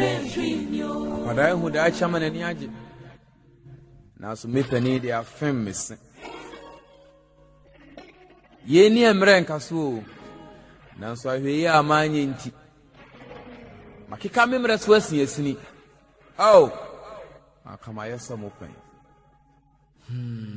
Akwadaa hu da achama n'ani agye. Na so mepani de afem mese. Ye ni emre nkaso. Na so ahwe yi amanye nti. Makika memre so asini. Oh. Akama yesa mo pen.